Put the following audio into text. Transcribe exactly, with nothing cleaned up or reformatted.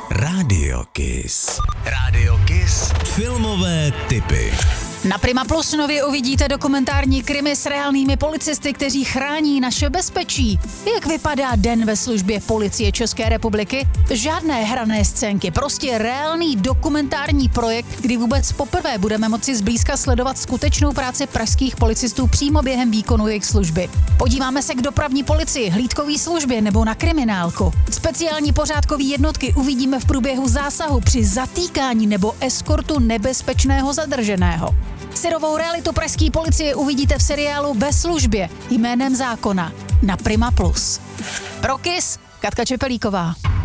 Rádio Kiss. Rádio Kiss. Filmové tipy. Na Prima Plus nově uvidíte dokumentární krimi s reálnými policisty, kteří chrání naše bezpečí. Jak vypadá den ve službě Policie České republiky? Žádné hrané scénky, prostě reálný dokumentární projekt, kdy vůbec poprvé budeme moci zblízka sledovat skutečnou práci pražských policistů přímo během výkonu jejich služby. Podíváme se k dopravní policii, hlídkové službě nebo na kriminálku. Speciální pořádkové jednotky uvidíme v průběhu zásahu při zatýkání nebo eskortu nebezpečného zadrženého. Syrovou realitu pražské policie uvidíte v seriálu Ve službě jménem zákona na Prima Plus. Pro Kiss, Katka Čepelíková.